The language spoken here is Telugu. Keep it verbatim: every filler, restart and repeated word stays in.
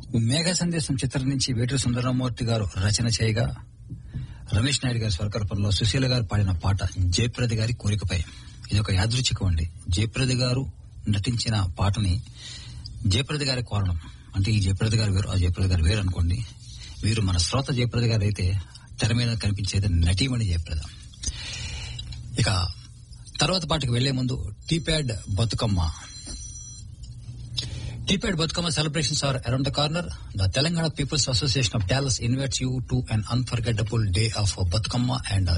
మేఘ సందేశం చిత్రం నుంచి వేటూరి సుందరమూర్తి గారు రచన చేయగా రమేష్ నాయుడు గారి స్వరకల్పనలో సుశీల గారు పాడిన పాట జయప్రద గారి కోరికపై. ఇది ఒక యాదృచ్ఛికం అండి. జయప్రద గారు నటించిన పాటని జయప్రద గారి కోరడం అంటే ఈ జయప్రద గారు వేరు, ఆ జయప్రద గారు వేరు అనుకోండి. వీరు మన శ్రోత జయప్రద గారు అయితే తెర మీద కనిపించేది నటీమణి జయప్రద. ఇక తర్వాత పాటకు వెళ్లే ముందు TPAD Bathukamma. TPAD Bathukamma celebrations are around the corner. The Telangana People's Association of Dallas invites you to an unforgettable day of Batukama and